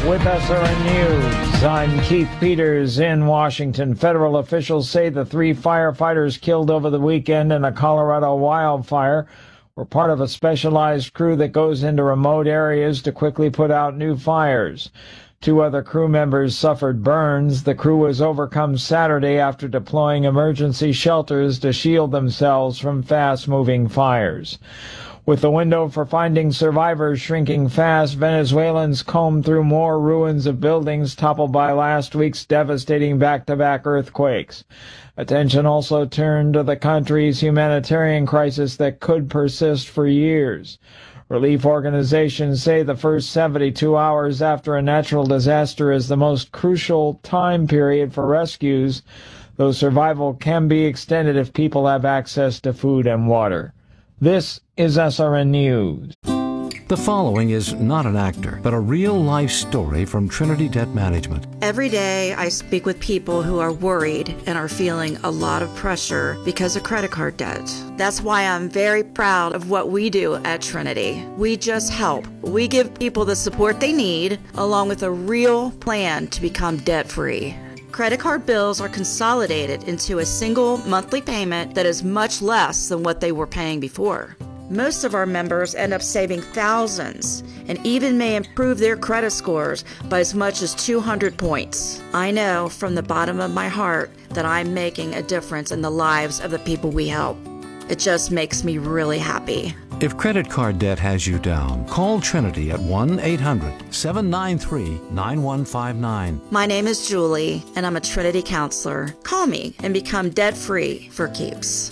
With SRN News, I'm Keith Peters in Washington. Federal officials say the 3 firefighters killed over the weekend in a Colorado wildfire were part of a specialized crew that goes into remote areas to quickly put out new fires. 2 other crew members suffered burns. The crew was overcome Saturday after deploying emergency shelters to shield themselves from fast-moving fires. With the window for finding survivors shrinking fast, Venezuelans combed through more ruins of buildings toppled by last week's devastating back-to-back earthquakes. Attention also turned to the country's humanitarian crisis that could persist for years. Relief organizations say the first 72 hours after a natural disaster is the most crucial time period for rescues, though survival can be extended if people have access to food and water. This is SRN News. The following is not an actor, but a real-life story from Trinity Debt Management. Every day I speak with people who are worried and are feeling a lot of pressure because of credit card debt. That's why I'm very proud of what we do at Trinity. We just help. We give people the support they need, along with a real plan to become debt-free. Credit card bills are consolidated into a single monthly payment that is much less than what they were paying before. Most of our members end up saving thousands and even may improve their credit scores by as much as 200 points. I know from the bottom of my heart that I'm making a difference in the lives of the people we help. It just makes me really happy. If credit card debt has you down, call Trinity at 1-800-793-9159. My name is Julie, and I'm a Trinity counselor. Call me and become debt-free for keeps.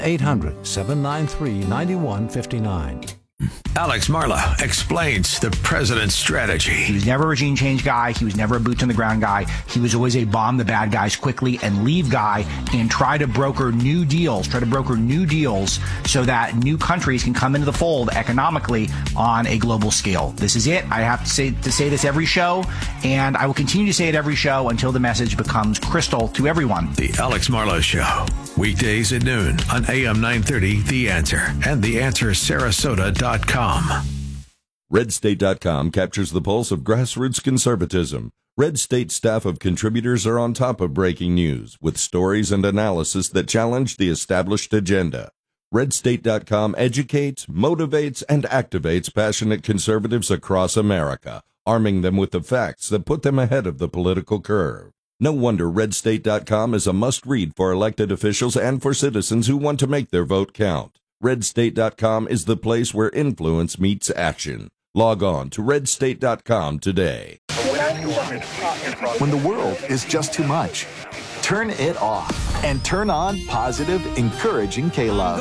1-800-793-9159. Alex Marla explains the president's strategy. He was never a regime change guy. He was never a boots-on-the-ground guy. He was always a bomb the bad guys quickly and leave guy and try to broker new deals so that new countries can come into the fold economically on a global scale. This is it. I have to say this every show, and I will continue to say it every show until the message becomes crystal to everyone. The Alex Marla Show, weekdays at noon on AM 930, The Answer, and TheAnswerSarasota.com. RedState.com captures the pulse of grassroots conservatism. Red State staff of contributors are on top of breaking news with stories and analysis that challenge the established agenda. RedState.com educates, motivates, and activates passionate conservatives across America, arming them with the facts that put them ahead of the political curve. No wonder RedState.com is a must-read for elected officials and for citizens who want to make their vote count. RedState.com is the place where influence meets action. Log on to RedState.com today. When the world is just too much, turn it off and turn on positive, encouraging K-Love.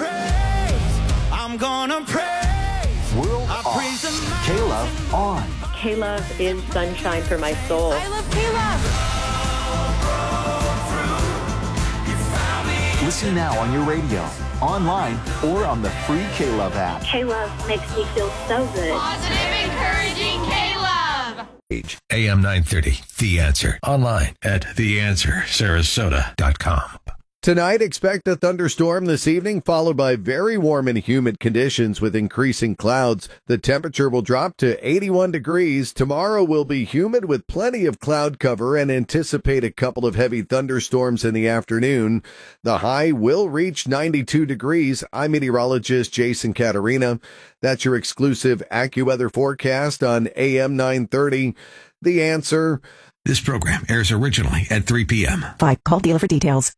I'm gonna praise. World off. K-Love on. K-Love is sunshine for my soul. I love K-Love. Listen now on your radio, online, or on the free K-Love app. K-Love makes me feel so good. Positive, encouraging K-Love. AM 930, The Answer. Online at TheAnswerSarasota.com. Tonight, expect a thunderstorm this evening, followed by very warm and humid conditions with increasing clouds. The temperature will drop to 81 degrees. Tomorrow will be humid with plenty of cloud cover and anticipate a couple of heavy thunderstorms in the afternoon. The high will reach 92 degrees. I'm meteorologist Jason Caterina. That's your exclusive AccuWeather forecast on AM 930. The Answer. This program airs originally at 3 p.m. Call dealer for details.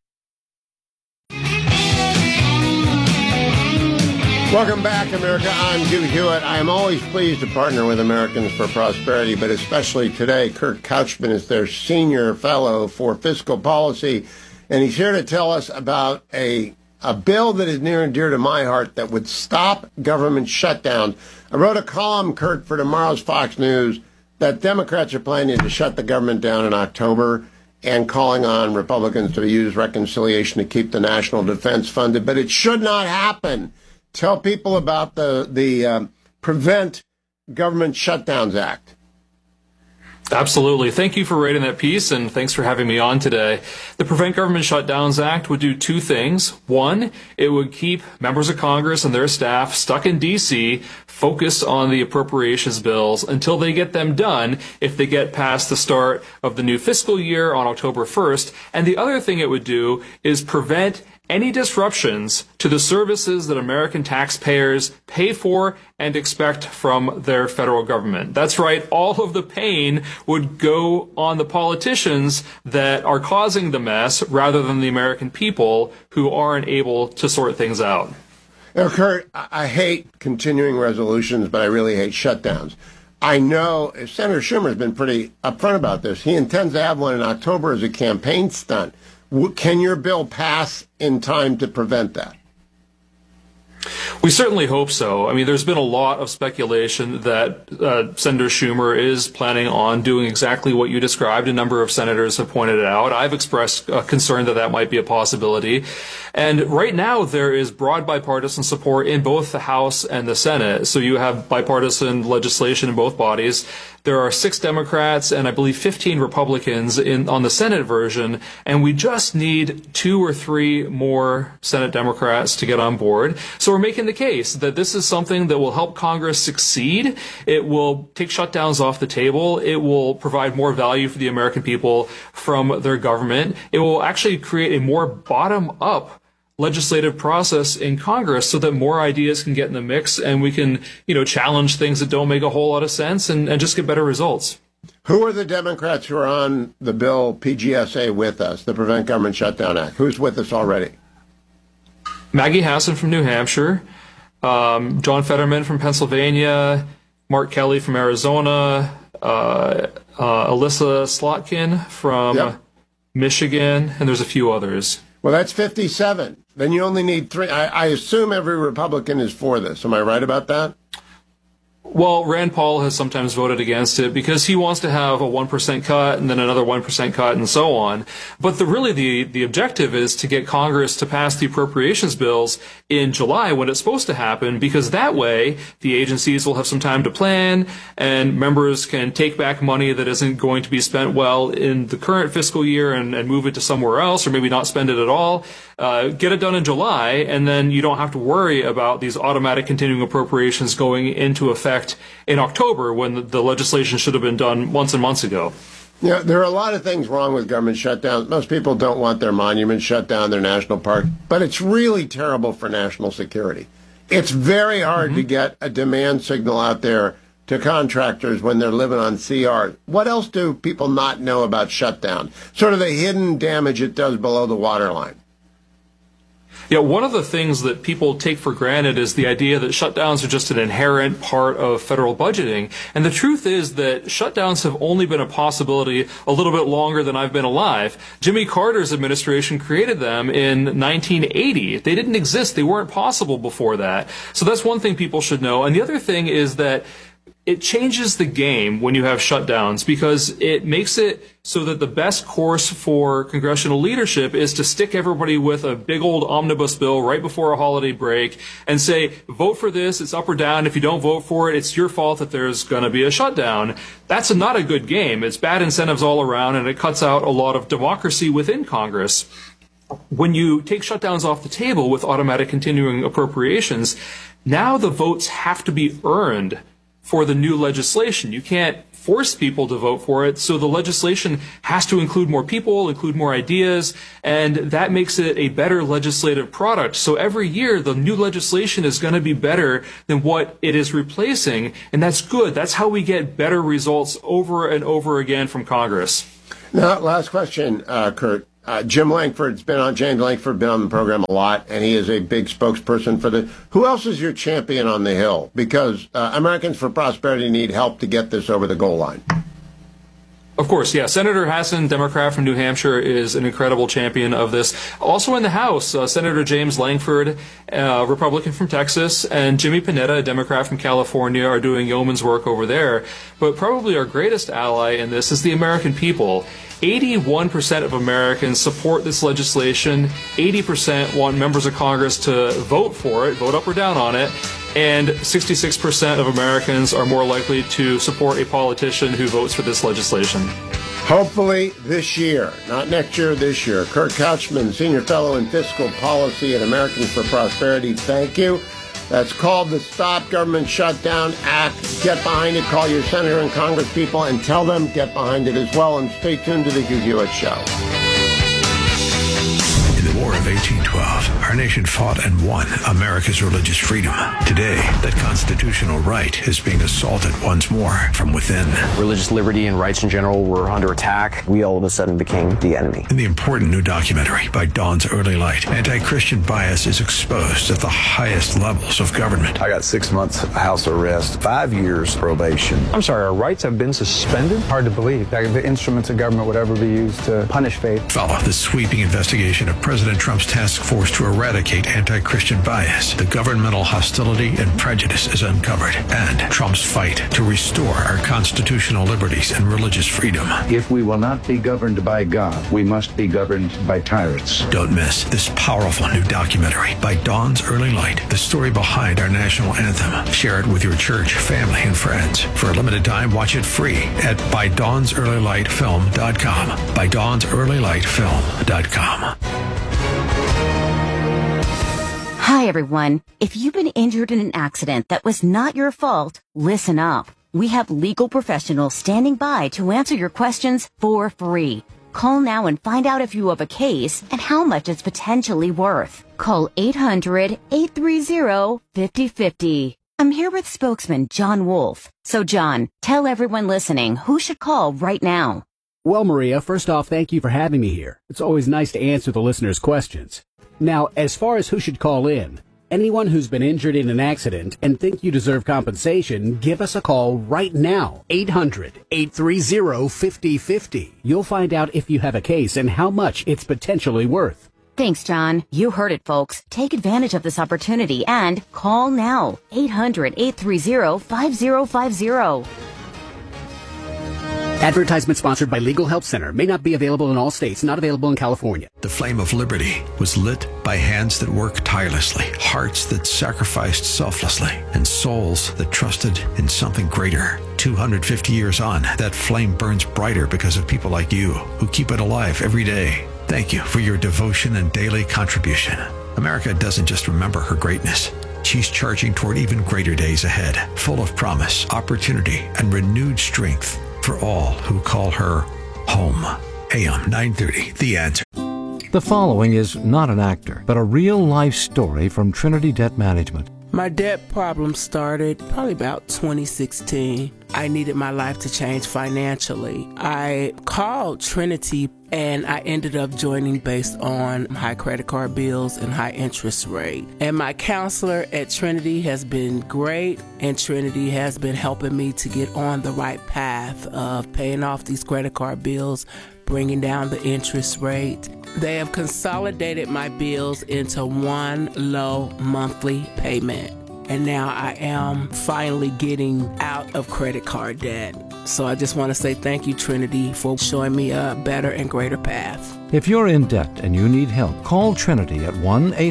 Welcome back, America. I'm Hugh Hewitt. I am always pleased to partner with Americans for Prosperity, but especially today. Kurt Couchman is their senior fellow for fiscal policy, and he's here to tell us about a bill that is near and dear to my heart that would stop government shutdowns. I wrote a column, Kurt, for tomorrow's Fox News that Democrats are planning to shut the government down in October and calling on Republicans to use reconciliation to keep the national defense funded, but it should not happen. Tell people about the Prevent Government Shutdowns Act. Absolutely. Thank you for writing that piece, and thanks for having me on today. The Prevent Government Shutdowns Act would do two things. One, it would keep members of Congress and their staff stuck in D.C., focused on the appropriations bills until they get them done if they get past the start of the new fiscal year on October 1st. And the other thing it would do is prevent any disruptions to the services that American taxpayers pay for and expect from their federal government. That's right, all of the pain would go on the politicians that are causing the mess rather than the American people who aren't able to sort things out. Now, Kurt, I hate continuing resolutions, but I really hate shutdowns. I know Senator Schumer has been pretty upfront about this. He intends to have one in October as a campaign stunt. Can your bill pass in time to prevent that? We certainly hope so. I mean, there's been a lot of speculation that Senator Schumer is planning on doing exactly what you described. A number of senators have pointed it out. I've expressed concern that that might be a possibility. And right now, there is broad bipartisan support in both the House and the Senate. So you have bipartisan legislation in both bodies. There are 6 Democrats and I believe 15 Republicans on the Senate version, and we just need 2 or 3 more Senate Democrats to get on board. So we're making the case that this is something that will help Congress succeed. It will take shutdowns off the table. It will provide more value for the American people from their government. It will actually create a more bottom-up legislative process in Congress so that more ideas can get in the mix and we can, challenge things that don't make a whole lot of sense and just get better results. Who are the Democrats who are on the bill PGSA with us, the Prevent Government Shutdown Act? Who's with us already? Maggie Hassan from New Hampshire, John Fetterman from Pennsylvania, Mark Kelly from Arizona, Alyssa Slotkin from Michigan, and there's a few others. Well, that's 57. Then you only need 3. I assume every Republican is for this. Am I right about that? Well, Rand Paul has sometimes voted against it because he wants to have a 1% cut and then another 1% cut and so on. But the objective is to get Congress to pass the appropriations bills in July when it's supposed to happen, because that way the agencies will have some time to plan and members can take back money that isn't going to be spent well in the current fiscal year and move it to somewhere else, or maybe not spend it at all. Get it done in July, and then you don't have to worry about these automatic continuing appropriations going into effect in October when the legislation should have been done months and months ago. Yeah, there are a lot of things wrong with government shutdowns. Most people don't want their monuments shut down, their national park, but it's really terrible for national security. It's very hard to get a demand signal out there to contractors when they're living on CR. What else do people not know about shutdown? Sort of the hidden damage it does below the waterline. Yeah, one of the things that people take for granted is the idea that shutdowns are just an inherent part of federal budgeting. And the truth is that shutdowns have only been a possibility a little bit longer than I've been alive. Jimmy Carter's administration created them in 1980. They didn't exist. They weren't possible before that. So that's one thing people should know. And the other thing is that it changes the game when you have shutdowns, because it makes it so that the best course for congressional leadership is to stick everybody with a big old omnibus bill right before a holiday break and say, vote for this, it's up or down. If you don't vote for it, it's your fault that there's going to be a shutdown. That's not a good game. It's bad incentives all around, and it cuts out a lot of democracy within Congress. When you take shutdowns off the table with automatic continuing appropriations, now the votes have to be earned for the new legislation. You can't force people to vote for it, so the legislation has to include more people, include more ideas, and that makes it a better legislative product. So every year, the new legislation is going to be better than what it is replacing, and that's good. That's how we get better results over and over again from Congress. Now, last question, Kurt. James Lankford's been on the program a lot, and he is a big spokesperson for the. Who else is your champion on the Hill? Because Americans for Prosperity need help to get this over the goal line. Of course, yeah. Senator Hassan, Democrat from New Hampshire, is an incredible champion of this. Also in the House, Senator James Lankford, Republican from Texas, and Jimmy Panetta, a Democrat from California, are doing yeoman's work over there. But probably our greatest ally in this is the American people. 81% of Americans support this legislation. 80% want members of Congress to vote for it, vote up or down on it. and 66% of Americans are more likely to support a politician who votes for this legislation. Hopefully this year, not next year, this year. Kurt Couchman, Senior Fellow in Fiscal Policy at Americans for Prosperity, thank you. That's called the Stop Government Shutdown Act. Get behind it. Call your senator and congresspeople and tell them get behind it as well. And stay tuned to the Hugh Hewitt Show. In the War of 1812, our nation fought and won America's religious freedom. Today, that constitutional right is being assaulted once more from within. Religious liberty and rights in general were under attack. We all of a sudden became the enemy. In the important new documentary, By Dawn's Early Light, anti-Christian bias is exposed at the highest levels of government. I got 6 months house arrest, 5 years probation. I'm sorry, our rights have been suspended? Hard to believe that the instruments of government would ever be used to punish faith. Follow the sweeping investigation of President Trump's task force to eradicate anti-Christian bias. The governmental hostility and prejudice is uncovered, and Trump's fight to restore our constitutional liberties and religious freedom. If we will not be governed by God, we must be governed by tyrants. Don't miss this powerful new documentary, By Dawn's Early Light, the story behind our national anthem. Share it with your church, family, and friends. For a limited time, watch it free at ByDawnsEarlyLightFilm.com. ByDawnsEarlyLightFilm.com. Hi, everyone. If you've been injured in an accident that was not your fault, listen up. We have legal professionals standing by to answer your questions for free. Call now and find out if you have a case and how much it's potentially worth. Call 800-830-5050. I'm here with spokesman John Wolf. So, John, tell everyone listening who should call right now. Well, Maria, first off, thank you for having me here. It's always nice to answer the listeners' questions. Now, as far as who should call in, anyone who's been injured in an accident and think you deserve compensation, give us a call right now. 800-830-5050. You'll find out if you have a case and how much it's potentially worth. Thanks, John. You heard it, folks. Take advantage of this opportunity and call now. 800-830-5050. Advertisement sponsored by Legal Help Center. May not be available in all states. Not available in California. The flame of liberty was lit by hands that worked tirelessly, hearts that sacrificed selflessly, and souls that trusted in something greater. 250 years on, that flame burns brighter because of people like you who keep it alive every day. Thank you for your devotion and daily contribution. America doesn't just remember her greatness. She's charging toward even greater days ahead, full of promise, opportunity, and renewed strength for all who call her home. AM 930, The Answer. The following is not an actor, but a real-life story from Trinity Debt Management. My debt problem started probably about 2016. I needed my life to change financially. I called Trinity and I ended up joining based on high credit card bills and high interest rate. And my counselor at Trinity has been great, and Trinity has been helping me to get on the right path of paying off these credit card bills, bringing down the interest rate. They have consolidated my bills into one low monthly payment. And now I am finally getting out of credit card debt. So I just want to say thank you, Trinity, for showing me a better and greater path. If you're in debt and you need help, call Trinity at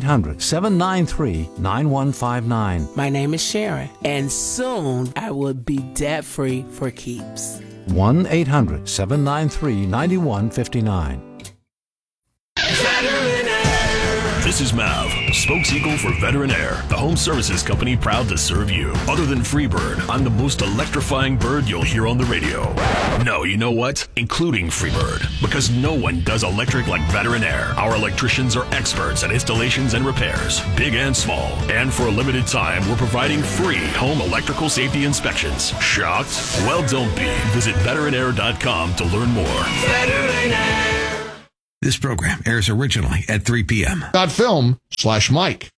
1-800-793-9159. My name is Sharon, and soon I will be debt-free for keeps. 1-800-793-9159. This is Mav, spokes-eagle for Veteran Air, the home services company proud to serve you. Other than Freebird, I'm the most electrifying bird you'll hear on the radio. No, you know what? Including Freebird, because no one does electric like Veteran Air. Our electricians are experts at installations and repairs, big and small. And for a limited time, we're providing free home electrical safety inspections. Shocked? Well, don't be. Visit veteranair.com to learn more. Veteran Air. This program airs originally at 3 p.m. .film/Mike.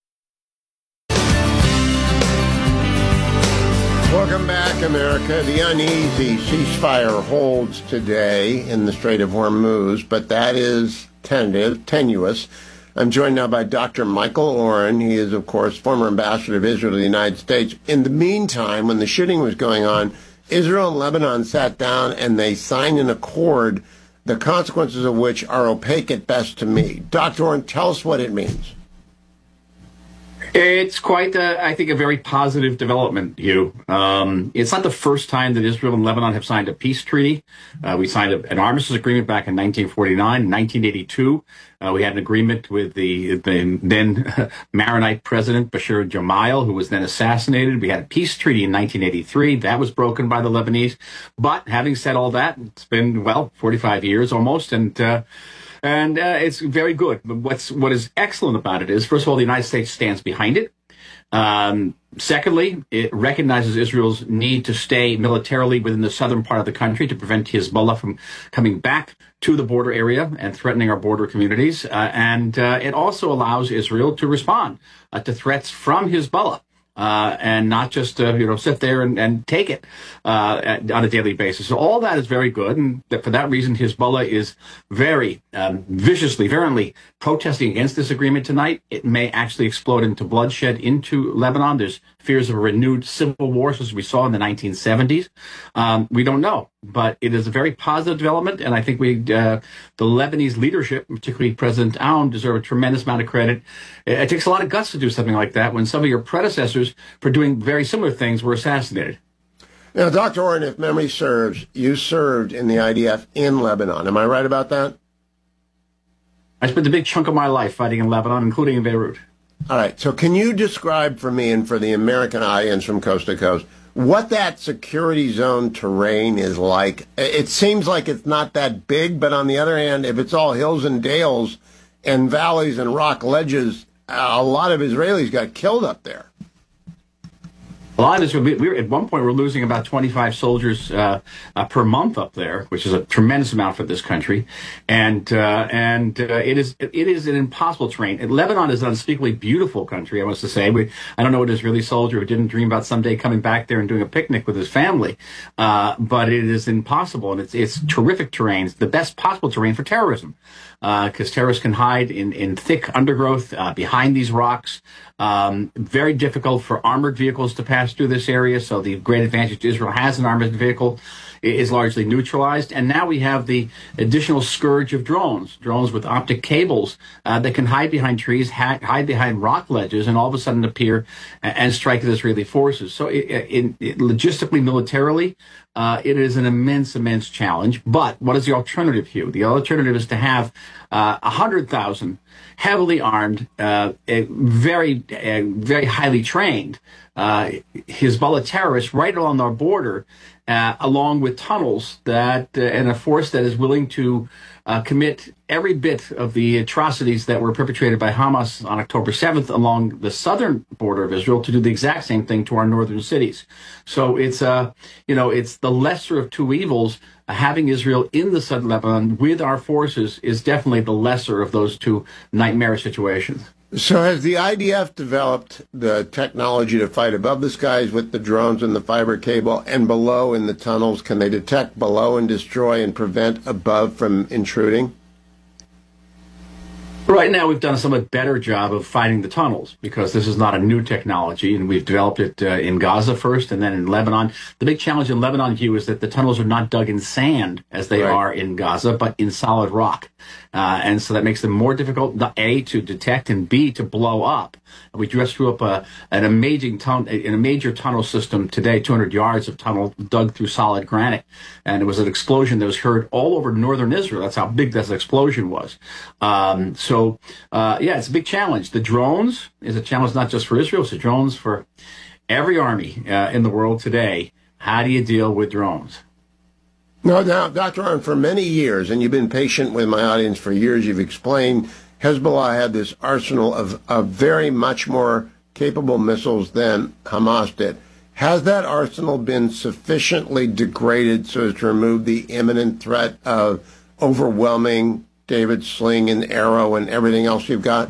Welcome back, America. The uneasy ceasefire holds today in the Strait of Hormuz, but that is tenuous. I'm joined now by Dr. Michael Oren. He is, of course, former ambassador of Israel to the United States. In the meantime, when the shooting was going on, Israel and Lebanon sat down and they signed an accord, the consequences of which are opaque at best to me. Dr. Oren, tell us what it means. It's quite, I think, a very positive development, Hugh. It's not the first time that Israel and Lebanon have signed a peace treaty. We signed an armistice agreement back in 1949. In 1982, we had an agreement with the then Maronite president, Bashir Gemayel, who was then assassinated. We had a peace treaty in 1983. That was broken by the Lebanese. But having said all that, it's been, 45 years almost, and it's very good. What is excellent about it is, first of all, the United States stands behind it. Secondly, it recognizes Israel's need to stay militarily within the southern part of the country to prevent Hezbollah from coming back to the border area and threatening our border communities. And it also allows Israel to respond to threats from Hezbollah. And not just, sit there and take it on a daily basis. So all that is very good. And for that reason, Hezbollah is very viciously, virulently protesting against this agreement tonight. It may actually explode into bloodshed into Lebanon. There's fears of a renewed civil war, as we saw in the 1970s. We don't know. But it is a very positive development, and I think the Lebanese leadership, particularly President Aoun, deserve a tremendous amount of credit. It takes a lot of guts to do something like that when some of your predecessors for doing very similar things were assassinated. Now, Dr. Oren, if memory serves, you served in the IDF in Lebanon. Am I right about that? I spent a big chunk of my life fighting in Lebanon, including in Beirut. All right. So can you describe for me and for the American audience from coast to coast what that security zone terrain is like? It seems like it's not that big, but on the other hand, if it's all hills and dales and valleys and rock ledges, a lot of Israelis got killed up there. A lot of this, at one point, we're losing about 25 soldiers per month up there, which is a tremendous amount for this country, and it is an impossible terrain. And Lebanon is an unspeakably beautiful country, I must say. I don't know an Israeli soldier who didn't dream about someday coming back there and doing a picnic with his family, but it is impossible, and it's terrific terrain, the best possible terrain for terrorism, because terrorists can hide in thick undergrowth behind these rocks. Very difficult for armored vehicles to pass through this area, so the great advantage Israel has an armored vehicle is largely neutralized. And now we have the additional scourge of drones with optic cables that can hide behind trees, hide behind rock ledges, and all of a sudden appear and strike the Israeli forces. So logistically, militarily, it is an immense challenge. But what is the alternative, Hugh? The alternative is to have 100,000 heavily armed, very highly trained Hezbollah terrorists right along our border, along with tunnels and a force that is willing to commit every bit of the atrocities that were perpetrated by Hamas on October 7th along the southern border of Israel to do the exact same thing to our northern cities. So it's it's the lesser of two evils. Having Israel in the southern Lebanon with our forces is definitely the lesser of those two nightmare situations. So has the IDF developed the technology to fight above the skies with the drones and the fiber cable, and below in the tunnels? Can they detect below and destroy and prevent above from intruding? Right now, we've done a somewhat better job of fighting the tunnels because this is not a new technology, and we've developed it in Gaza first and then in Lebanon. The big challenge in Lebanon, Hugh, is that the tunnels are not dug in sand as they are in Gaza, but in solid rock. And so that makes them more difficult, A, to detect, and B, to blow up. We just threw up a major tunnel system today, 200 yards of tunnel dug through solid granite. And it was an explosion that was heard all over northern Israel. That's how big that explosion was. It's a big challenge. The drones is a challenge not just for Israel, it's a drones for every army in the world today. How do you deal with drones? No doubt, Dr. Oren, for many years, and you've been patient with my audience for years, you've explained Hezbollah had this arsenal of very much more capable missiles than Hamas did. Has that arsenal been sufficiently degraded so as to remove the imminent threat of overwhelming David Sling and Arrow and everything else you've got?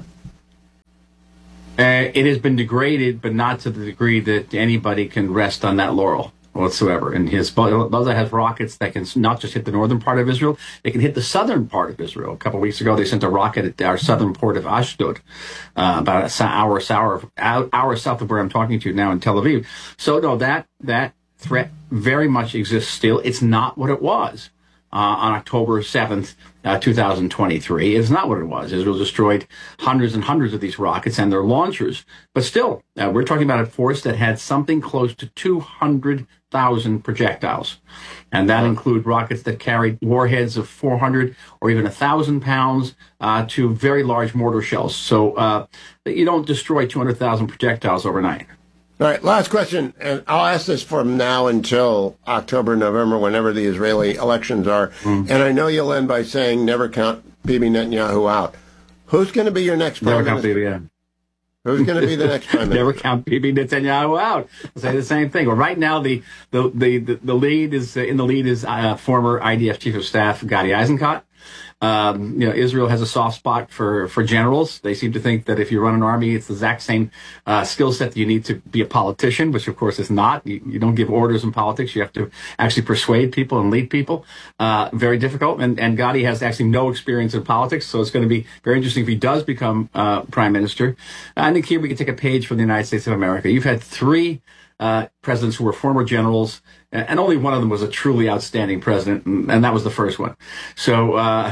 It has been degraded, but not to the degree that anybody can rest on that laurel whatsoever. And Hezbollah has rockets that can not just hit the northern part of Israel, they can hit the southern part of Israel. A couple of weeks ago, they sent a rocket at our southern port of Ashdod, about an hour south of where I'm talking to you now in Tel Aviv. So, no, that threat very much exists still. It's not what it was. on October 7th, 2023. It's not what it was. Israel destroyed hundreds and hundreds of these rockets and their launchers. But still, we're talking about a force that had something close to 200,000 projectiles. And that include rockets that carried warheads of 400 or even 1,000 pounds to very large mortar shells. So you don't destroy 200,000 projectiles overnight. All right, last question, and I'll ask this from now until October, November, whenever the Israeli elections are. And I know you'll end by saying never count Bibi Netanyahu out. Who's going to be your next prime minister? Never count Bibi, Who's going to be the next prime minister? Never count Bibi Netanyahu out. I'll say the same thing. Well, right now the lead is former IDF chief of staff Gadi Eisenkot. Israel has a soft spot for generals. They seem to think that if you run an army, it's the exact same skill set that you need to be a politician, which of course is not. You don't give orders in politics. You have to actually persuade people and lead people. Very difficult. And Gadi has actually no experience in politics, so it's going to be very interesting if he does become prime minister. I think here we can take a page from the United States of America. You've had three presidents who were former generals, and only one of them was a truly outstanding president, and that was the first one. So,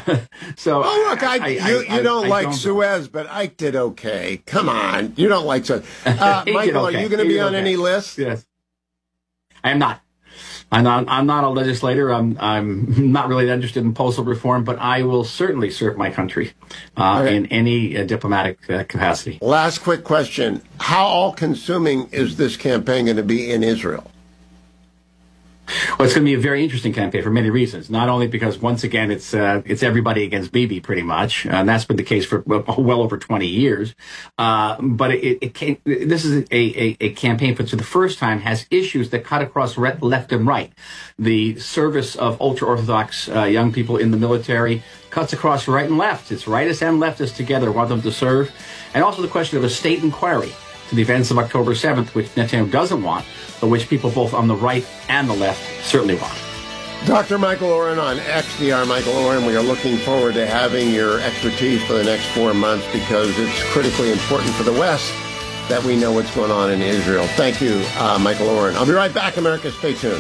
oh look, you don't like Suez, but Ike did okay. Come on, you don't like Suez. Michael, okay. Are you going to be on any list? Yes, I am not. I'm not a legislator. I'm not really interested in postal reform, but I will certainly serve my country in any diplomatic capacity. Last quick question. How all-consuming is this campaign going to be in Israel? Well, it's going to be a very interesting campaign for many reasons. Not only because, once again, it's everybody against Bibi, pretty much, and that's been the case for well over 20 years. But this is a campaign which, for the first time, has issues that cut across left and right. The service of ultra-Orthodox young people in the military cuts across right and left. It's rightists and leftists together want them to serve. And also the question of a state inquiry to the events of October 7th, which Netanyahu doesn't want, but which people both on the right and the left certainly want. Dr. Michael Oren on XDR. Michael Oren, we are looking forward to having your expertise for the next 4 months because it's critically important for the West that we know what's going on in Israel. Thank you, Michael Oren. I'll be right back, America. Stay tuned.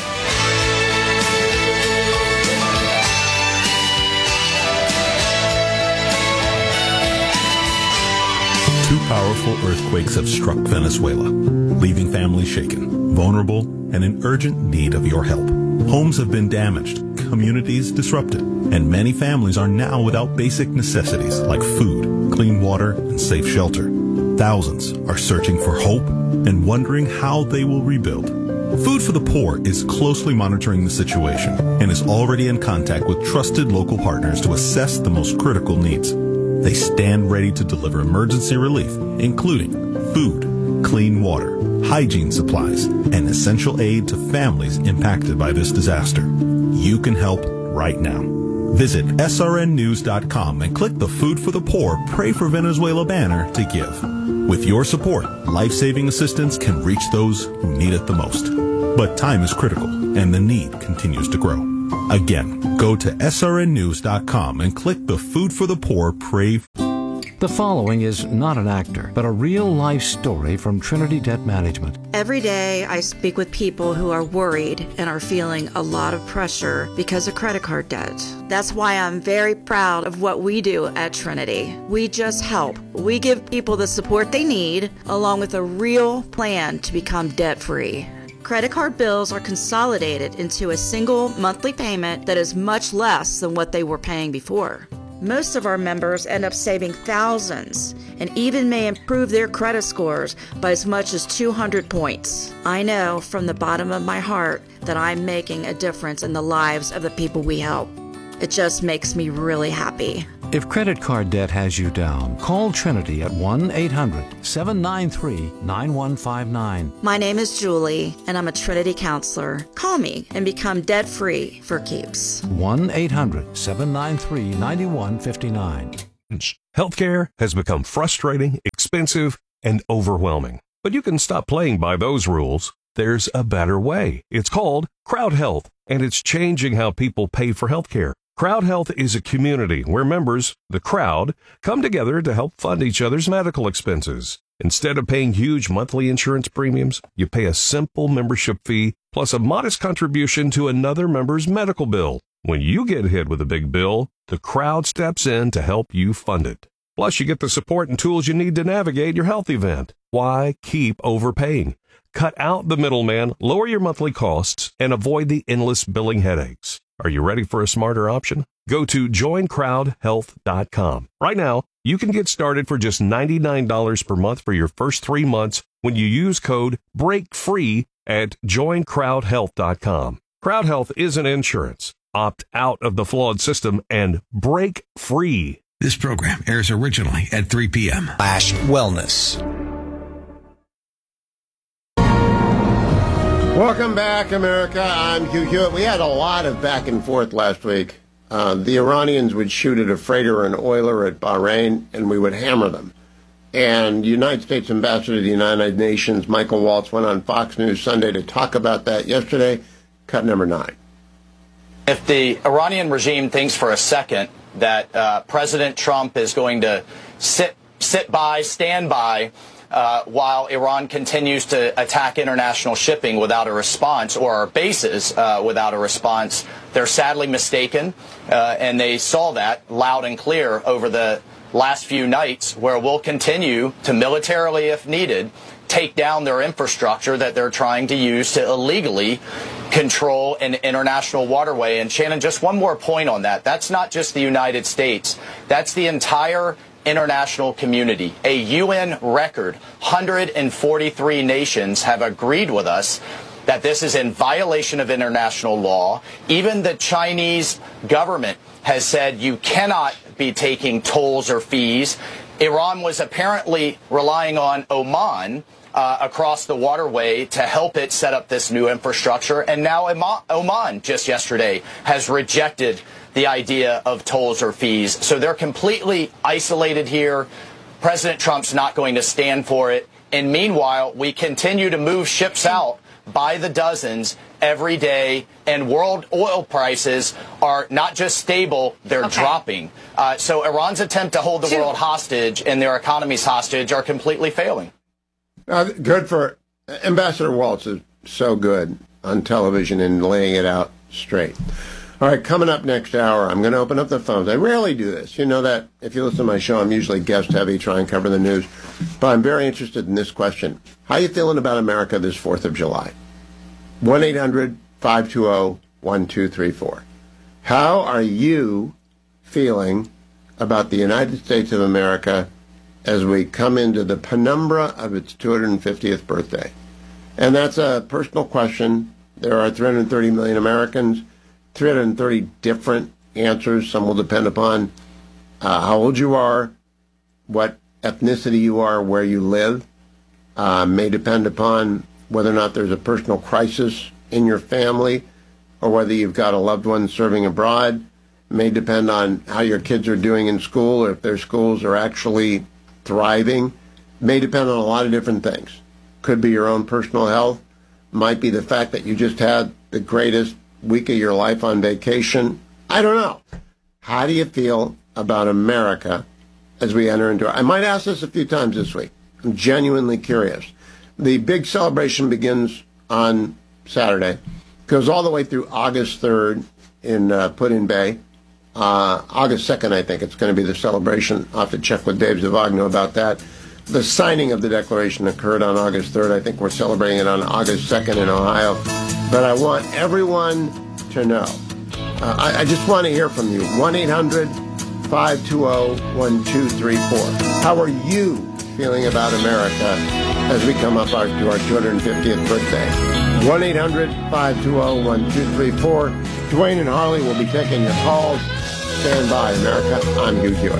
Two powerful earthquakes have struck Venezuela, leaving families shaken, vulnerable, and in urgent need of your help. Homes have been damaged, communities disrupted, and many families are now without basic necessities like food, clean water, and safe shelter. Thousands are searching for hope and wondering how they will rebuild. Food for the Poor is closely monitoring the situation and is already in contact with trusted local partners to assess the most critical needs. They stand ready to deliver emergency relief, including food, clean water, hygiene supplies, and essential aid to families impacted by this disaster. You can help right now. Visit srnnews.com and click the Food for the Poor Pray for Venezuela banner to give. With your support, life-saving assistance can reach those who need it the most. But time is critical, and the need continues to grow. Again, go to srnnews.com and click the Food for the Poor Pray. The following is not an actor, but a real-life story from Trinity Debt Management. Every day I speak with people who are worried and are feeling a lot of pressure because of credit card debt. That's why I'm very proud of what we do at Trinity. We just help. We give people the support they need, along with a real plan to become debt-free. Credit card bills are consolidated into a single monthly payment that is much less than what they were paying before. Most of our members end up saving thousands and even may improve their credit scores by as much as 200 points. I know from the bottom of my heart that I'm making a difference in the lives of the people we help. It just makes me really happy. If credit card debt has you down, call Trinity at 1-800-793-9159. My name is Julie, and I'm a Trinity counselor. Call me and become debt-free for keeps. 1-800-793-9159. Healthcare has become frustrating, expensive, and overwhelming. But you can stop playing by those rules. There's a better way. It's called Crowd Health, and it's changing how people pay for healthcare. Crowd Health is a community where members, the crowd, come together to help fund each other's medical expenses. Instead of paying huge monthly insurance premiums, you pay a simple membership fee plus a modest contribution to another member's medical bill. When you get hit with a big bill, the Crowd steps in to help you fund it. Plus, you get the support and tools you need to navigate your health event. Why keep overpaying? Cut out the middleman, lower your monthly costs, and avoid the endless billing headaches. Are you ready for a smarter option? Go to joincrowdhealth.com. Right now, you can get started for just $99 per month for your first 3 months when you use code BREAKFREE at joincrowdhealth.com. Crowd Health isn't insurance. Opt out of the flawed system and break free. This program airs originally at 3 p.m. /wellness. Welcome back, America. I'm Hugh Hewitt. We had a lot of back and forth last week. The Iranians would shoot at a freighter or an oiler at Bahrain, and we would hammer them. And United States Ambassador to the United Nations, Michael Waltz, went on Fox News Sunday to talk about that yesterday. Cut number 9. If the Iranian regime thinks for a second that President Trump is going to stand by, while Iran continues to attack international shipping without a response, or our bases without a response, they're sadly mistaken. And they saw that loud and clear over the last few nights, where we'll continue to militarily, if needed, take down their infrastructure that they're trying to use to illegally control an international waterway. And Shannon, just one more point on that. That's not just the United States. That's the entire international community. A UN record, 143 nations have agreed with us that this is in violation of international law. Even the Chinese government has said you cannot be taking tolls or fees. Iran was apparently relying on Oman across the waterway to help it set up this new infrastructure. And now Oman, just yesterday, has rejected the idea of tolls or fees. So they're completely isolated here. President Trump's not going to stand for it. And meanwhile, we continue to move ships out by the dozens every day, and world oil prices are not just stable, they're dropping. So Iran's attempt to hold the world hostage and their economies hostage are completely failing. Good for Ambassador Waltz is so good on television and laying it out straight. All right, coming up next hour, I'm going to open up the phones. I rarely do this. You know that if you listen to my show, I'm usually guest heavy, try and cover the news. But I'm very interested in this question. How are you feeling about America this 4th of July? 1-800-520-1234. How are you feeling about the United States of America as we come into the penumbra of its 250th birthday? And that's a personal question. There are 330 million Americans, 330 different answers. Some will depend upon how old you are, what ethnicity you are, where you live. May depend upon whether or not there's a personal crisis in your family, or whether you've got a loved one serving abroad. May depend on how your kids are doing in school, or if their schools are actually thriving. May depend on a lot of different things. Could be your own personal health. Might be the fact that you just had the greatest week of your life on vacation. I don't know. How do you feel about America as we enter into it? I might ask this a few times this week. I'm genuinely curious. The big celebration begins on Saturday, goes all the way through August 3rd in Put-in-Bay. August 2nd, I think it's going to be the celebration. I'll have to check with Dave Zavagno about that. The signing of the Declaration occurred on August 3rd. I think we're celebrating it on August 2nd in Ohio. But I want everyone to know. I just want to hear from you. 1-800-520-1234. How are you feeling about America as we come up to our 250th birthday? 1-800-520-1234. Dwayne and Harley will be taking your calls. Stand by, America. I'm Hugh Hewitt.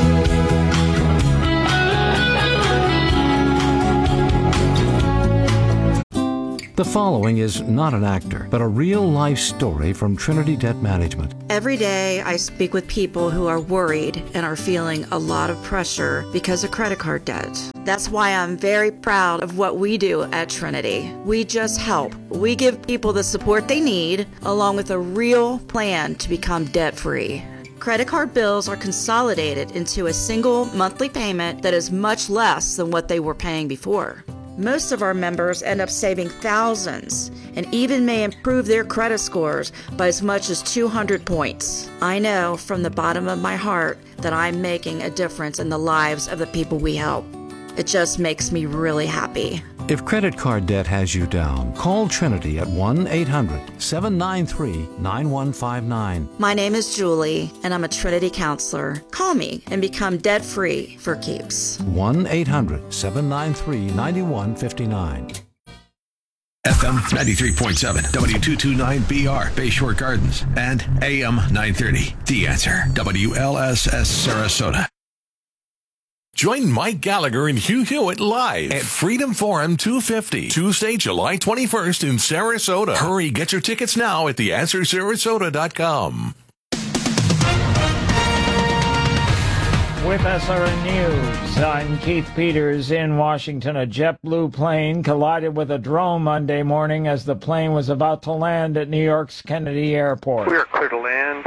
The following is not an actor, but a real-life story from Trinity Debt Management. Every day I speak with people who are worried and are feeling a lot of pressure because of credit card debt. That's why I'm very proud of what we do at Trinity. We just help. We give people the support they need, along with a real plan to become debt-free. Credit card bills are consolidated into a single monthly payment that is much less than what they were paying before. Most of our members end up saving thousands and even may improve their credit scores by as much as 200 points. I know from the bottom of my heart that I'm making a difference in the lives of the people we help. It just makes me really happy. If credit card debt has you down, call Trinity at 1-800-793-9159. My name is Julie, and I'm a Trinity counselor. Call me and become debt-free for keeps. 1-800-793-9159. FM 93.7, W229BR, Bayshore Gardens, and AM 930. The Answer, WLSS Sarasota. Join Mike Gallagher and Hugh Hewitt live at Freedom Forum 250, Tuesday, July 21st in Sarasota. Hurry, get your tickets now at theanswersarasota.com. With SRN News, I'm Keith Peters in Washington. A JetBlue plane collided with a drone Monday morning as the plane was about to land at New York's Kennedy Airport. We are clear to land.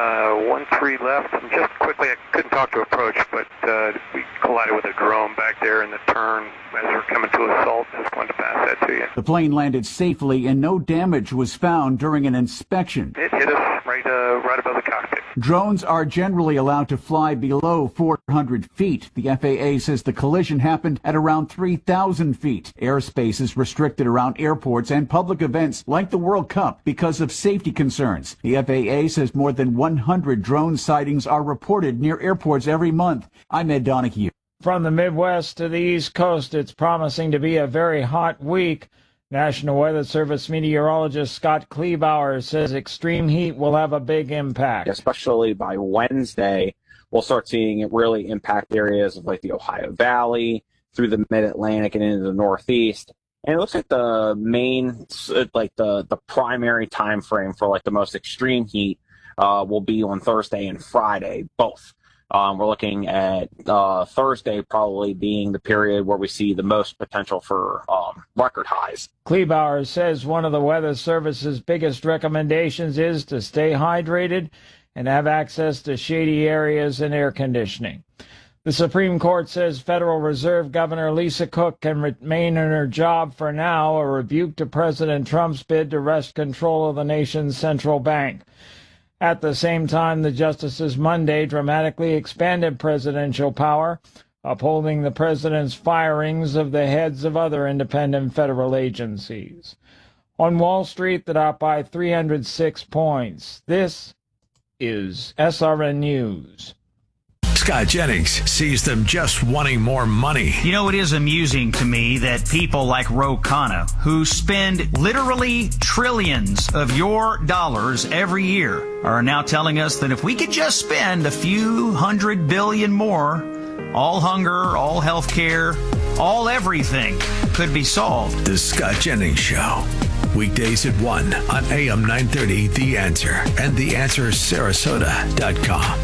1-3 left. Just quickly, I couldn't talk to approach, but we collided with a drone back there in the turn as we're coming to assault. Just wanted to pass that to you. The plane landed safely and no damage was found during an inspection. It hit us right above the cockpit. Drones are generally allowed to fly below 400 feet. The FAA says the collision happened at around 3,000 feet. Airspace is restricted around airports and public events like the World Cup because of safety concerns. The FAA says more than 100 drone sightings are reported near airports every month. I'm Ed Donahue. From the Midwest to the East Coast, it's promising to be a very hot week. National Weather Service meteorologist Scott Kleebauer says extreme heat will have a big impact. Especially by Wednesday, we'll start seeing it really impact areas of like the Ohio Valley, through the Mid-Atlantic and into the Northeast. And it looks like the main, like the primary time frame for like the most extreme heat will be on Thursday and Friday, both. We're looking at Thursday probably being the period where we see the most potential for record highs. Kleebauer says one of the Weather Service's biggest recommendations is to stay hydrated and have access to shady areas and air conditioning. The Supreme Court says Federal Reserve Governor Lisa Cook can remain in her job for now, a rebuke to President Trump's bid to wrest control of the nation's central bank. At the same time, the justices Monday dramatically expanded presidential power, upholding the president's firings of the heads of other independent federal agencies. On Wall Street, the Dow by 306 points. This is SRN News. Scott Jennings sees them just wanting more money. You know, it is amusing to me that people like Ro Khanna, who spend literally trillions of your dollars every year, are now telling us that if we could just spend a few $100 billion more, all hunger, all health care, all everything could be solved. The Scott Jennings Show. Weekdays at 1 on AM 930, The Answer, and TheAnswerSarasota.com.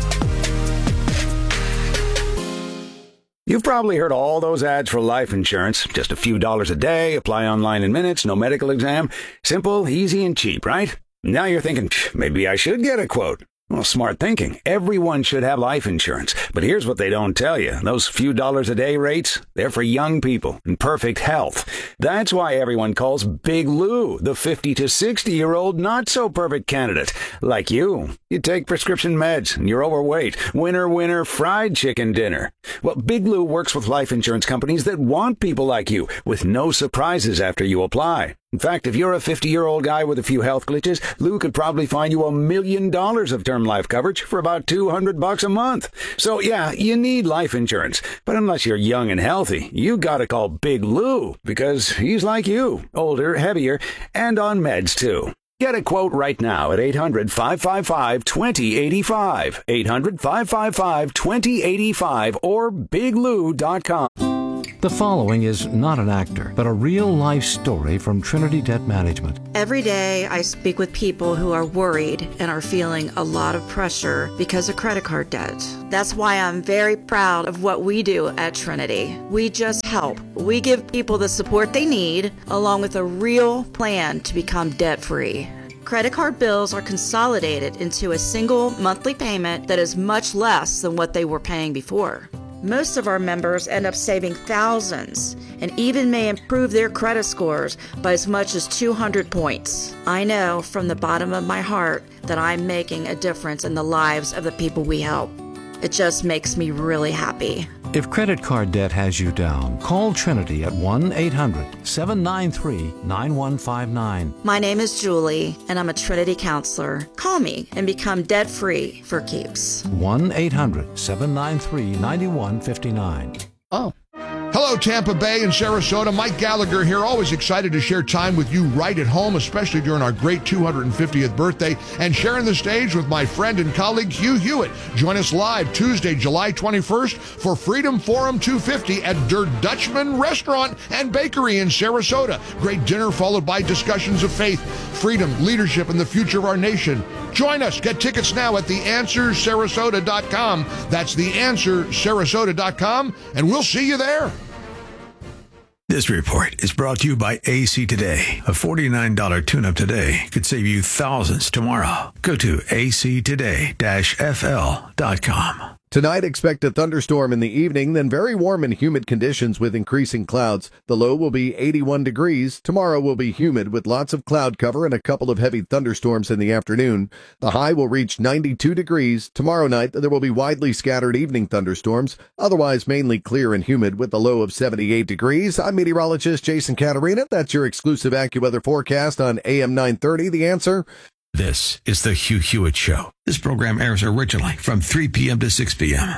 You've probably heard all those ads for life insurance. Just a few dollars a day, apply online in minutes, no medical exam. Simple, easy, and cheap, right? Now you're thinking, maybe I should get a quote. Well, smart thinking. Everyone should have life insurance. But here's what they don't tell you. Those few dollars a day rates, they're for young people in perfect health. That's why everyone calls Big Lou the 50 to 60-year-old not-so-perfect candidate. Like you. You take prescription meds and you're overweight. Winner, fried chicken dinner. Well, Big Lou works with life insurance companies that want people like you with no surprises after you apply. In fact, if you're a 50-year-old guy with a few health glitches, Lou could probably find you $1 million of term life coverage for about $200 a month. So yeah, you need life insurance. But unless you're young and healthy, you gotta call Big Lou because he's like you, older, heavier, and on meds too. Get a quote right now at 800-555-2085, 800-555-2085, or biglou.com. The following is not an actor, but a real-life story from Trinity Debt Management. Every day I speak with people who are worried and are feeling a lot of pressure because of credit card debt. That's why I'm very proud of what we do at Trinity. We just help. We give people the support they need, along with a real plan to become debt-free. Credit card bills are consolidated into a single monthly payment that is much less than what they were paying before. Most of our members end up saving thousands and even may improve their credit scores by as much as 200 points. I know from the bottom of my heart that I'm making a difference in the lives of the people we help. It just makes me really happy. If credit card debt has you down, call Trinity at 1-800-793-9159. My name is Julie, and I'm a Trinity counselor. Call me and become debt-free for keeps. 1-800-793-9159. Oh. Hello, Tampa Bay and Sarasota. Mike Gallagher here, always excited to share time with you right at home, especially during our great 250th birthday, and sharing the stage with my friend and colleague Hugh Hewitt. Join us live Tuesday, July 21st for Freedom Forum 250 at Der Dutchman Restaurant and Bakery in Sarasota. Great dinner followed by discussions of faith, freedom, leadership, and the future of our nation. Join us. Get tickets now at theanswersarasota.com. That's theanswersarasota.com, and we'll see you there. This report is brought to you by AC Today. A $49 tune-up today could save you thousands tomorrow. Go to actoday-fl.com. Tonight, expect a thunderstorm in the evening, then very warm and humid conditions with increasing clouds. The low will be 81 degrees. Tomorrow will be humid with lots of cloud cover and a couple of heavy thunderstorms in the afternoon. The high will reach 92 degrees. Tomorrow night, there will be widely scattered evening thunderstorms, otherwise mainly clear and humid with a low of 78 degrees. I'm meteorologist Jason Caterina. That's your exclusive AccuWeather forecast on AM 930. The Answer. This is the Hugh Hewitt Show. This program airs originally from 3 p.m. to 6 p.m.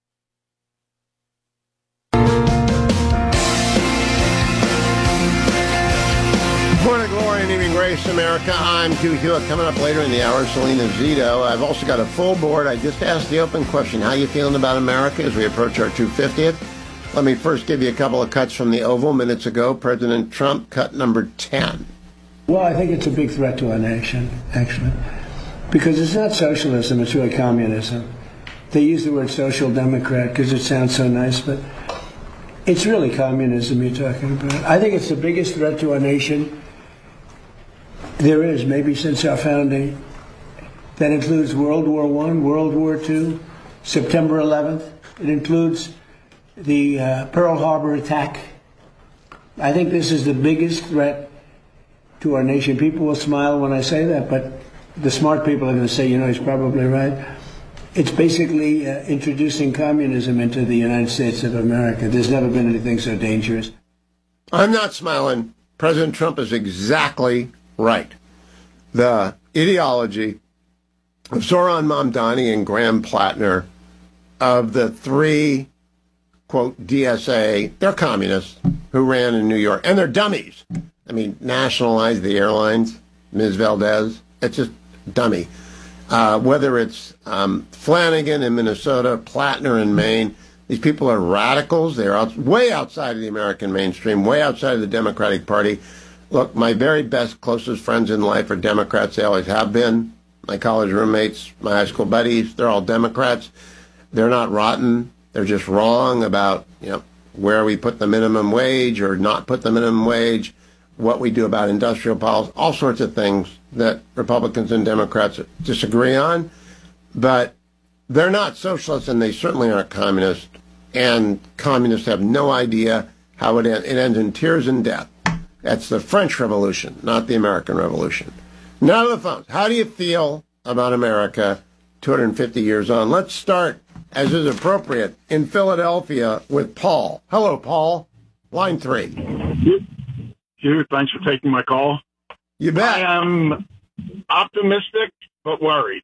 Morning glory and evening grace, America. I'm Hugh Hewitt. Coming up later in the hour, Selena Zito. I've also got a full board. I just asked the open question, how you feeling about America as we approach our 250th? Let me first give you a couple of cuts from the Oval minutes ago. President Trump, cut number 10. Well, I think it's a big threat to our nation, actually, because it's not socialism, it's really communism. They use the word social democrat because it sounds so nice, but it's really communism you're talking about. I think it's the biggest threat to our nation there is, maybe since our founding. That includes World War I, World War II, September 11th. It includes the Pearl Harbor attack. I think this is the biggest threat to our nation. People will smile when I say that, but the smart people are going to say, you know, he's probably right. It's basically introducing communism into the United States of America. There's never been anything so dangerous. I'm not smiling. President Trump is exactly right. The ideology of Zoran Mamdani and Graham Plattner, of the three, quote, DSA, they're communists who ran in New York, and they're dummies. I mean, nationalize the airlines, Ms. Valdez. It's just dummy. Whether it's Flanagan in Minnesota, Plattner in Maine, these people are radicals. They're way outside of the American mainstream, way outside of the Democratic Party. Look, my very best, closest friends in life are Democrats. They always have been. My college roommates, my high school buddies, they're all Democrats. They're not rotten. They're just wrong about, you know, where we put the minimum wage or not put the minimum wage, what we do about industrial policy, all sorts of things that Republicans and Democrats disagree on. But they're not socialists, and they certainly aren't communists. And communists have no idea how it ends. It ends in tears and death. That's the French Revolution, not the American Revolution. Now to the phones. How do you feel about America 250 years on? Let's start, as is appropriate, in Philadelphia with Paul. Hello, Paul. Line 3. Hugh, thanks for taking my call. You bet. I am optimistic but worried.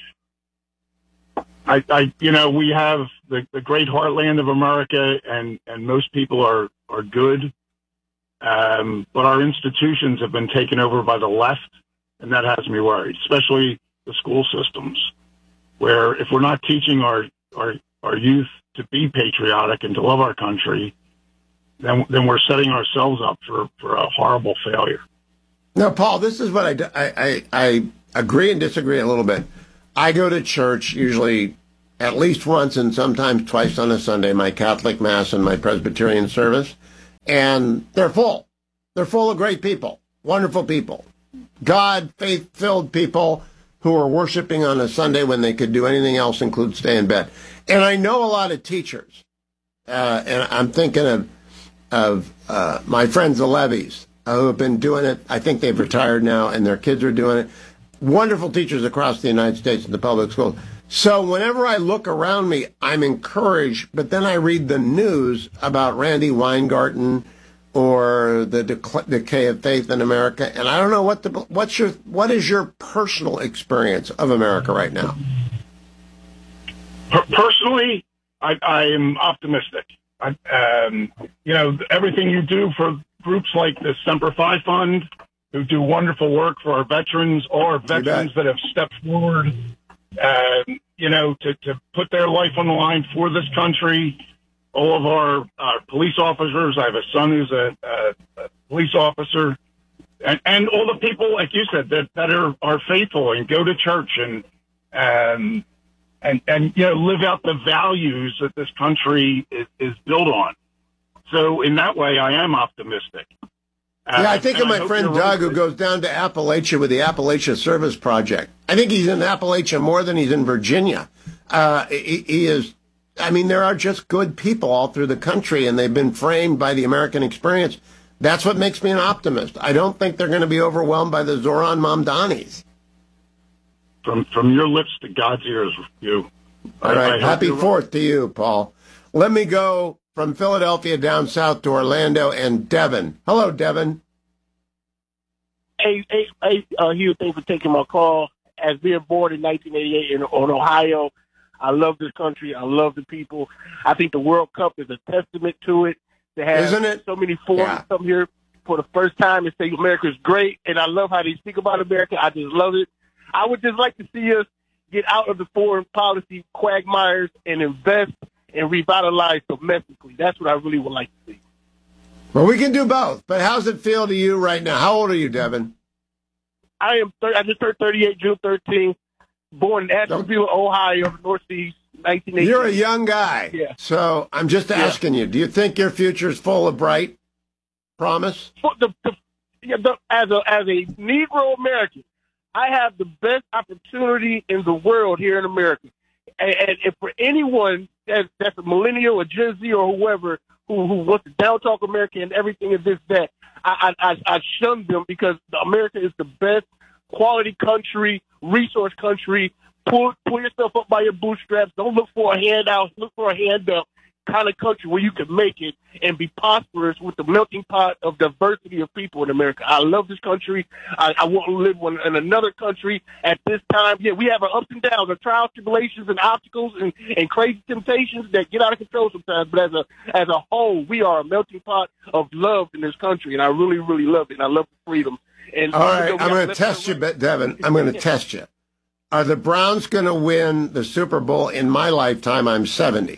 We have the great heartland of America, and most people are good, but our institutions have been taken over by the left, and that has me worried, especially the school systems, where if we're not teaching our youth to be patriotic and to love our country, then we're setting ourselves up for a horrible failure. Now, Paul, this is what I agree and disagree a little bit. I go to church usually at least once and sometimes twice on a Sunday, my Catholic Mass and my Presbyterian service, and they're full. They're full of great people, wonderful people, God, faith-filled people who are worshiping on a Sunday when they could do anything else, include stay in bed. And I know a lot of teachers and I'm thinking of my friends, the Levies, who have been doing it. I think they've retired now, and their kids are doing it. Wonderful teachers across the United States in the public schools. So whenever I look around me, I'm encouraged, but then I read the news about Randy Weingarten or the decay of faith in America, and I don't know what is your personal experience of America right now? Personally, I am optimistic. Everything you do for groups like the Semper Fi Fund, who do wonderful work for our veterans or veterans that have stepped forward, to put their life on the line for this country. All of our police officers. I have a son who's a police officer, and all the people, like you said, that are faithful and go to church and live out the values that this country is built on. So in that way, I am optimistic. I think of my friend Doug, who goes down to Appalachia with the Appalachia Service Project. I think he's in Appalachia more than he's in Virginia. He is. I mean, there are just good people all through the country, and they've been framed by the American experience. That's what makes me an optimist. I don't think they're going to be overwhelmed by the Zoran Mamdanis. From your lips to God's ears, you. All right. Happy 4th to you, Paul. Let me go from Philadelphia down south to Orlando and Devin. Hello, Devin. Hey, Hugh, thanks for taking my call. As being born in 1988 in Ohio, I love this country. I love the people. I think the World Cup is a testament to it. To have Isn't it? So many foreigners come here for the first time and say America's great, and I love how they speak about America. I just love it. I would just like to see us get out of the foreign policy quagmires and invest and revitalize domestically. That's what I really would like to see. Well, we can do both, but how's it feel to you right now? How old are you, Devin? I just turned 38 June 13th. Born in Asheville, Ohio, Northeast, 1980. You're a young guy. Yeah. So I'm just asking you, do you think your future is full of bright promise? As a Negro American, I have the best opportunity in the world here in America. And for anyone that's a millennial or Gen Z or whoever who wants to down talk America and everything and this, that, I shun them because America is the best quality country, resource country. Pull yourself up by your bootstraps. Don't look for a handout. Look for a handout kind of country where you can make it and be prosperous with the melting pot of diversity of people in America. I love this country. I want to live in another country at this time. Yeah, we have our ups and downs, our trials, tribulations, and obstacles and crazy temptations that get out of control sometimes. But as a whole, we are a melting pot of love in this country, and I really, really love it. And I love the freedom. And all right, I'm going to test you, Devin. I'm going to test you. Are the Browns going to win the Super Bowl in my lifetime? I'm 70.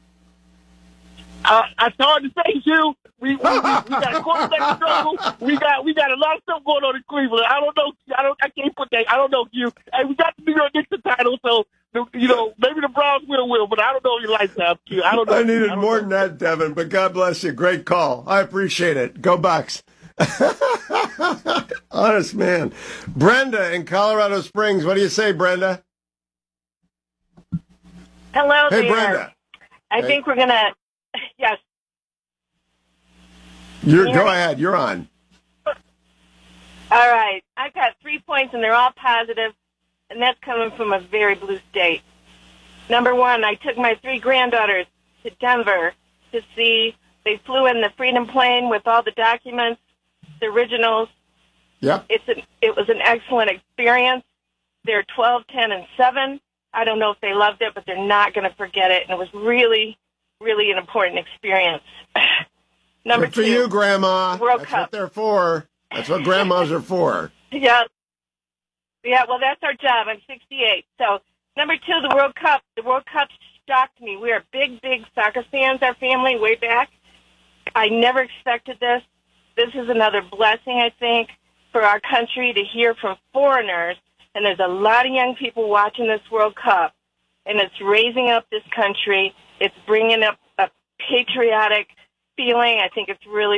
It's hard to say, Hugh. We got quarterback struggle. We got a lot of stuff going on in Cleveland. I don't know. I can't put that. I don't know, Hugh. Hey, we got the New York Knicks title, so maybe the Browns will, but I don't know your lifetime, Hugh. I don't know. I needed more than that, Devin. But God bless you. Great call. I appreciate it. Go Bucks. Honest man. Brenda in Colorado Springs. What do you say, Brenda? Hello hey, there. Brenda. I think we're going to, yes. Go ahead. You're on. All right. I've got 3 points, and they're all positive, and that's coming from a very blue state. Number one, I took my 3 granddaughters to Denver to see. They flew in the Freedom plane with all the documents, the originals. Yep. It was an excellent experience. They're 12, 10, and 7. I don't know if they loved it, but they're not going to forget it. And it was really, really an important experience. Number Good for 2, you, Grandma. World That's Cup. what they're for. That's what grandmas are for. Yeah. Yeah, well, that's our job. I'm 68. So, number 2, the World Cup. The World Cup shocked me. We are big, big soccer fans, our family, way back. I never expected this. This is another blessing, I think, for our country to hear from foreigners. And there's a lot of young people watching this World Cup, and it's raising up this country. It's bringing up a patriotic feeling. I think it's really